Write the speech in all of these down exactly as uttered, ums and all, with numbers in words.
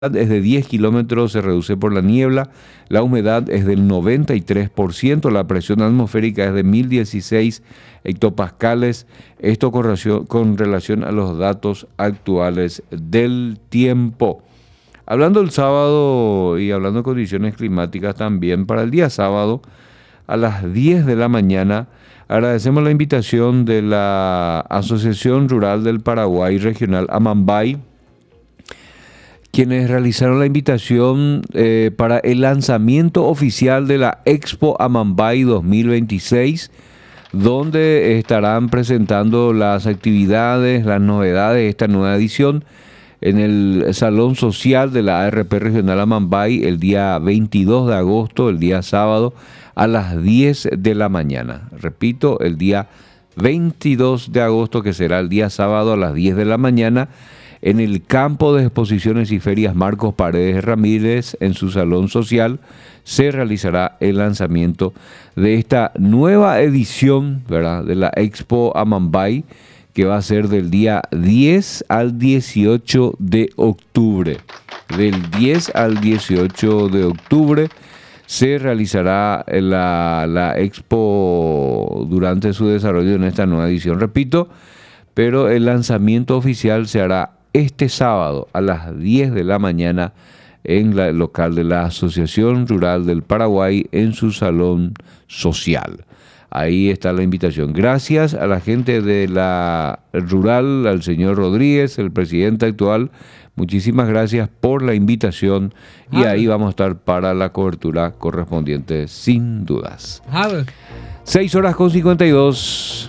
es de diez kilómetros, se reduce por la niebla, la humedad es del noventa y tres por ciento, la presión atmosférica es de mil dieciséis hectopascales, esto con relación, con relación a los datos actuales del tiempo. Hablando del sábado y hablando de condiciones climáticas también, para el día sábado a las diez de la mañana, agradecemos la invitación de la Asociación Rural del Paraguay Regional Amambay, quienes realizaron la invitación eh, para el lanzamiento oficial de la Expo Amambay dos mil veintiséis, donde estarán presentando las actividades, las novedades de esta nueva edición en el Salón Social de la A R P Regional Amambay el día veintidós de agosto, el día sábado, a las diez de la mañana. Repito, el día veintidós de agosto, que será el día sábado a las diez de la mañana, en el campo de exposiciones y ferias Marcos Paredes Ramírez, en su salón social, se realizará el lanzamiento de esta nueva edición, ¿verdad?, de la Expo Amambay, que va a ser del día diez al dieciocho de octubre. Del diez al dieciocho de octubre se realizará la, la Expo durante su desarrollo en esta nueva edición. Repito, pero el lanzamiento oficial se hará este sábado a las diez de la mañana en el local de la Asociación Rural del Paraguay en su salón social. Ahí está la invitación. Gracias a la gente de la Rural, al señor Rodríguez, el presidente actual. Muchísimas gracias por la invitación y ahí vamos a estar para la cobertura correspondiente, sin dudas. seis horas con cincuenta y dos.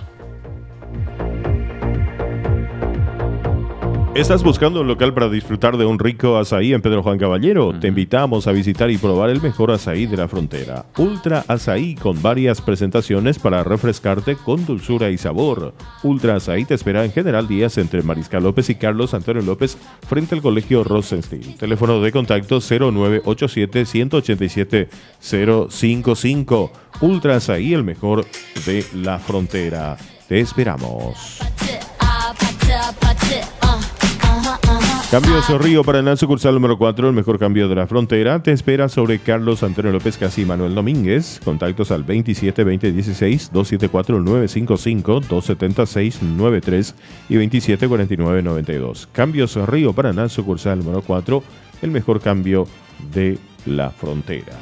¿Estás buscando un local para disfrutar de un rico azaí en Pedro Juan Caballero? Uh-huh. Te invitamos a visitar y probar el mejor azaí de la frontera. Ultra Azaí, con varias presentaciones para refrescarte con dulzura y sabor. Ultra Azaí te espera en General Díaz entre Mariscal López y Carlos Antonio López, frente al Colegio Rosenstiel. Teléfono de contacto cero nueve ocho siete, uno ocho siete, cero cinco cinco. Ultra Azaí, el mejor de la frontera. Te esperamos. Cambio Zorrillo para el sucursal número cuatro, el mejor cambio de la frontera. Te espera sobre Carlos Antonio López Casi Manuel Domínguez. Contactos al veintisiete veinte dieciséis, doscientos setenta y cuatro nueve cincuenta y cinco, doscientos setenta y seis noventa y tres y veintisiete cuarenta y nueve noventa y dos. Cambio Zorrillo para el sucursal número cuatro, el mejor cambio de la frontera.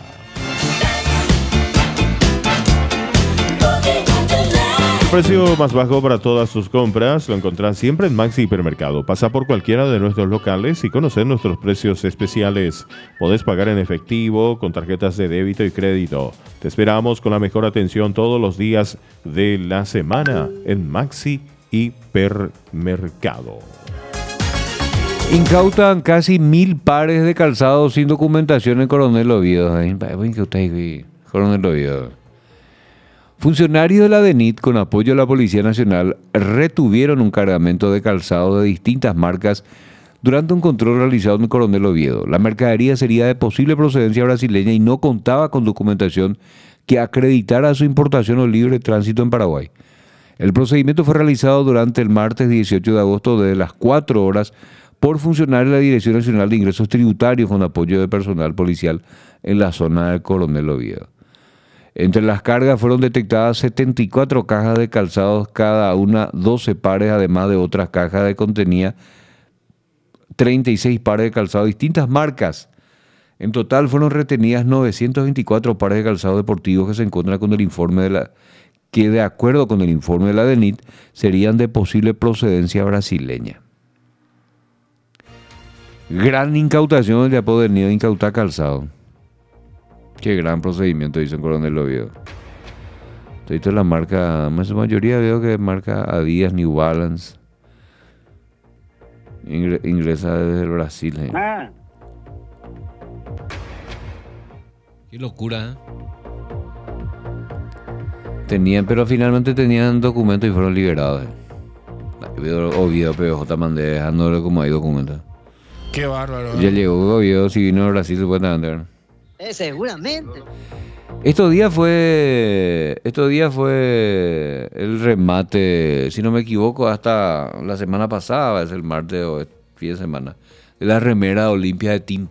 Precio más bajo para todas tus compras lo encontrás siempre en Maxi Hipermercado. Pasa por cualquiera de nuestros locales y conocer nuestros precios especiales. Podés pagar en efectivo, con tarjetas de débito y crédito. Te esperamos con la mejor atención todos los días de la semana en Maxi Hipermercado. Incautan casi mil pares de calzados sin documentación en Coronel Oviedo. Coronel Oviedo. Funcionarios de la DENIT, con apoyo de la Policía Nacional, retuvieron un cargamento de calzado de distintas marcas durante un control realizado en Coronel Oviedo. La mercadería sería de posible procedencia brasileña y no contaba con documentación que acreditara su importación o libre tránsito en Paraguay. El procedimiento fue realizado durante el martes dieciocho de agosto desde las cuatro horas por funcionarios de la Dirección Nacional de Ingresos Tributarios con apoyo de personal policial en la zona del Coronel Oviedo. Entre las cargas fueron detectadas setenta y cuatro cajas de calzados, cada una doce pares, además de otras cajas que contenía treinta y seis pares de calzados de distintas marcas. En total fueron retenidas novecientos veinticuatro pares de calzados deportivos que se encuentran con el informe de la que de acuerdo con el informe de la DENIT serían de posible procedencia brasileña. Gran incautación de apodenido de incautar calzado. Qué gran procedimiento hizo en Coronel Oviedo. Toda la marca, en su mayoría veo que marca Adidas, New Balance. Ingre, ingresa desde el Brasil. ¿eh? Ah. Qué locura, ¿eh? Tenían, pero finalmente tenían documentos y fueron liberados. ¿eh? Oviedo, P J mandé dejándole como hay documentos. Qué bárbaro. Ya ¿eh? Llegó Oviedo, si vino a Brasil se puede andar. Eh, seguramente. Estos días fue, estos días fue el remate, si no me equivoco, hasta la semana pasada, es el martes o fin de semana, la remera Olimpia de Team